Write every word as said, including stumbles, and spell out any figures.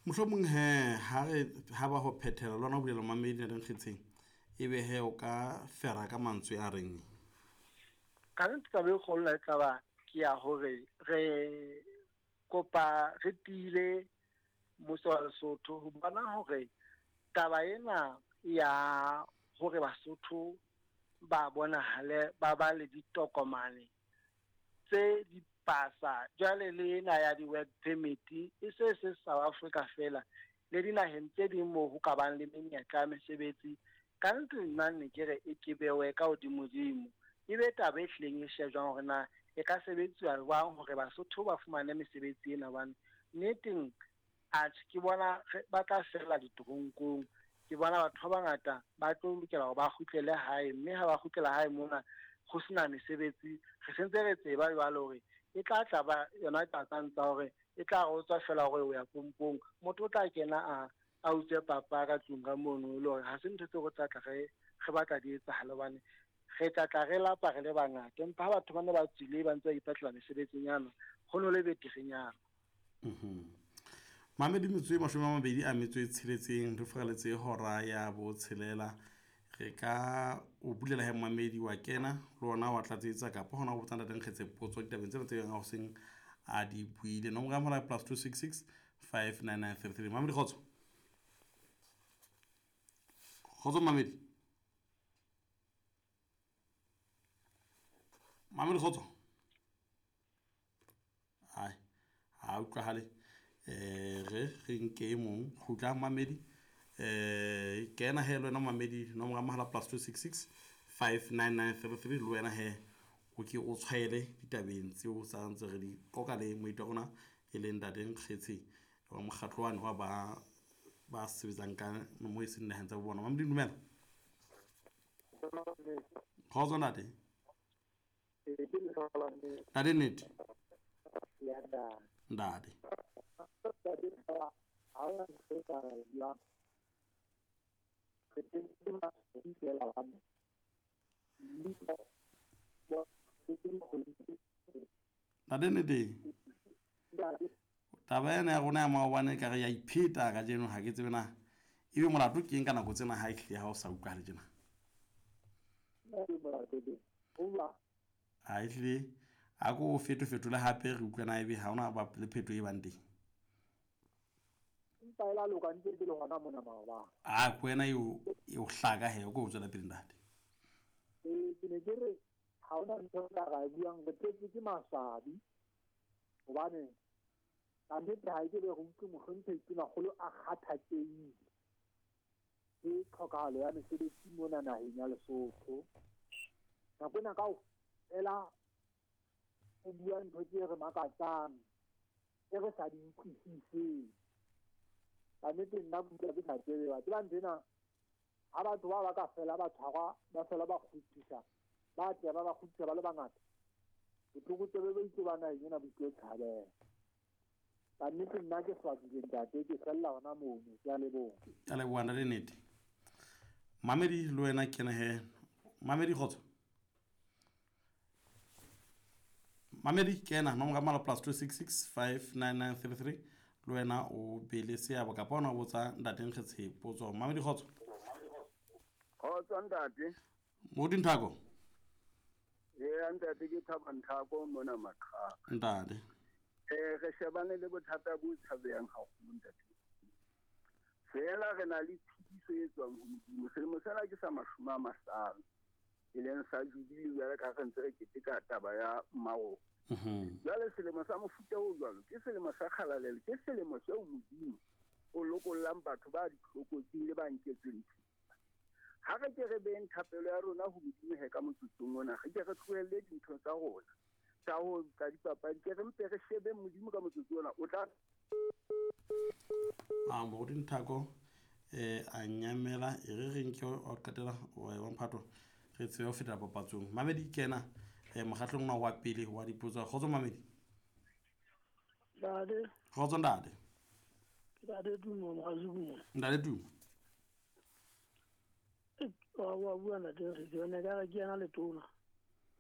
mohlomong he ha re ha ba ho phethela lona bulela mamedi ya dikgetseng ebe he o ka fera ka mantswe a reng ka ntse ka be go lla tla ke ya hore re kopa re tile mmuso wa Lesotho ho bona hore taba ena ya hore Basotho ba bona hale ba ba le ditokomane tse di pasa jwale le ena ya di work permit e se se South Africa fela le dinaheng tse ding mo ho ka bang le menyetla ya mesebetsi ka ntse nna ne ke re e ke bewe ka hodimodimo e be taba e hleng e shejwang hore na e ka sebetswa jwang hore Basotho ba fumane mesebetsi ena bana nneteng a ke bona ba tla fela ditoronkong ke bona batho ba bangata ba tlo lokela hore ba khutlele hae mme ha ba khutlela hae mona go sena mesebetsi re sentse re tseba jwalo hore e tla tla ba yona tatantsa hore e tla go tswa fela hore o ya pompong motho o tla kena a a utse papa ka tlung ka mono le hore ha se ntse go tla tla re re batla di etsa halebane re tla tla re lapa re le bangata empa ha batho ba ne ba tsile ba ntse ipatla mesebetsinyana go no le beterenyana mhm Mamedi metswe mashome a mabedi a metso e tsheletseng re fogaletse hora ya bo tshelela re ka o bulela he Mamedi wa kena le ona wa tlatsetsa ka po hona go botsana teng khetse potso ditabeng tse tse nga go seng a di buile no mga mola plus two six six five nine nine three three Mamedi khotso khotso Mamedi Mamedi khotso ai ha utlwa hale eh re re nke mong khutla Mamedi eh kena he lona Mamedi no mga mahala plus two six six five nine nine three three le wena he o ke o tshwaele ditabeng tse o sa ntse re di qoka le moito rona e leng dateng kgetsi wa mokgatloane wa ba ba sebetsang ka mo e seng naheng tsa bona Mamedi dumela khotso ntate e ke le sala ne tade net ya da ndade ahora se está ya que tiene una experiencia la banda listo yo tade net taba ena ya rona ya maobane ka re ya ipheta ka jeno ha ke tsebe na ebe molato ke eng ka nako tsena ha e hle ha o sa utlwa le jena ha e hle a go feto fetola hape re utlwana ebe ha ona ba le pheto e bang teng Ntala lo kan tse lo hana mona maoba a kwena yo yo hlaga he go tsela pele ndate e ke ne ke re ha ona ntho tsa ga buang ke tse ke masabi hobane ka mme ha ke be go utlwe mogentse ke na golo a kgathatseng ke tlhokalo ya mesebetsi mona naheng ya Lesotho ka bona ka ela o bua ntho tse re makatsang e re sa di utlwisise ka nnete nna buka ke sa tsebe ba tseba ntena ha batho ba ba ka fela ba tshwarwa ba fela ba kgutlisa ba tseba ba kgutlisa ba le bangata botlhoko tsebe ba itse ba naheng ena botse tshabela ka nnete nna ke swabile ntate ke fella hona mono ke a leboha a leboha le nnete Mamedi le wena ke ne he Mamedi khotso Mamedi kena no mga mala plus two six six five nine nine three three le wena o bele se ya ba ka bona go tsa ndateng khetse potso Mamedi khotso khotso ntate mo dinthako e ntate ke thaba nthako mona makha ntate eh re shebane le bothata bo tshabeyang ha go ntate fela re na le tshidiso e tswang ho modimo se mo sala ke sa mashuma a masalo e leng sa jubile ya ka re ntse re keteka taba ya mmago mhm jale selemo sa mofuta o jwalo ke selemo sa khalalele ke selemo se o modimo o lokollang batho ba di tlhokotsing le ba nketseng ha re ke re beng thapelo ya rona ho modimo he ka motsotsong ona ge ke re tloelle dintho tsa rona tsa ho ka dipapadi ke re mpe re shebe modimo ka motsotsong ona o tla a mo dinthako eh a nyamela e re reng ke o katela o wa mphato re tseo feta papatsong Mamedi kena eh mogatlong na wa pele wa dipotso khotso Mamedi dade khotso ndade dade du mo ga zubu ndale tu wa wa bua na teng re ke ne ka ke yana le tona